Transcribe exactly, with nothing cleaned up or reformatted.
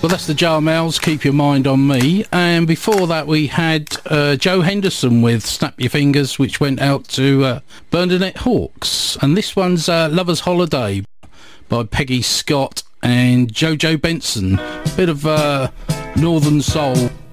Well, that's the Jarmels, Keep Your Mind on Me. And before that, we had uh, Joe Henderson with Snap Your Fingers, which went out to uh, Bernadette Hawkes. And this one's uh, Lover's Holiday by Peggy Scott and Jojo Benson. Bit of uh, Northern Soul.